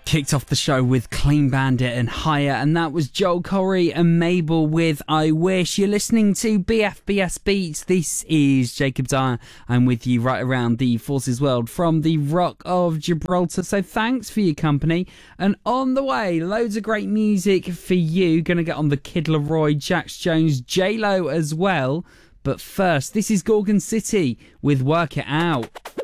Kicked off the show with Clean Bandit and Higher, and that was Joel Corry and Mabel with I Wish. You're listening to BFBS Beats. This is Jacob Dyer. I'm with you right around the Forces world from the Rock of Gibraltar. So thanks for your company. And on the way, loads of great music for you. Gonna get on the Kid Laroi, Jax Jones, J-Lo as well. But first, this is Gorgon City with Work It Out.